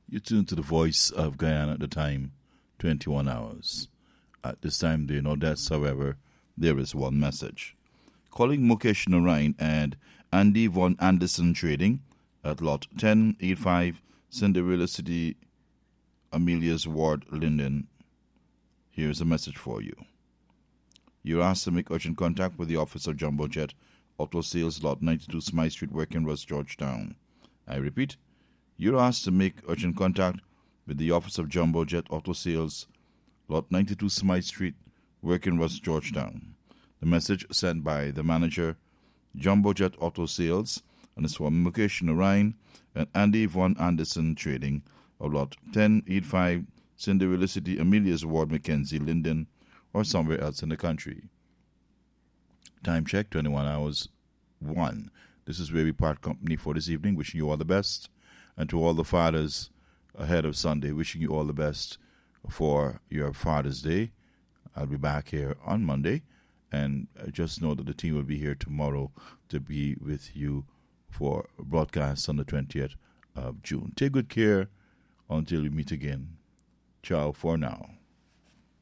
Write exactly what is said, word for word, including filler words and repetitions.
You tune to the Voice of Guyana at the time, twenty-one hours. At this time, there are no deaths, however, there is one message. Calling Mukesh Narain and Andy Von Anderson Trading at Lot ten eighty-five, Cinderella City, Amelia's Ward, Linden. Here's a message for you. You're asked to make urgent contact with the office of Jumbo Jet Auto Sales, Lot ninety-two, Smythe Street, Working-Rust, Georgetown. I repeat, you're asked to make urgent contact with the office of Jumbo Jet Auto Sales, Lot ninety-two, Smythe Street, Working-Rust, Georgetown. The message sent by the manager, Jumbo Jet Auto Sales, and it's from Mukesh Narain and Andy Von Anderson Trading of Lot ten eighty-five, Cinderella City, Amelia's Ward, Mackenzie, Linden, or somewhere else in the country. Time check, twenty-one hours, one. This is where we part company for this evening. Wishing you all the best. And to all the fathers ahead of Sunday, wishing you all the best for your Father's Day. I'll be back here on Monday. And just know that the team will be here tomorrow to be with you for broadcast on the twentieth of June. Take good care until we meet again. Ciao for now.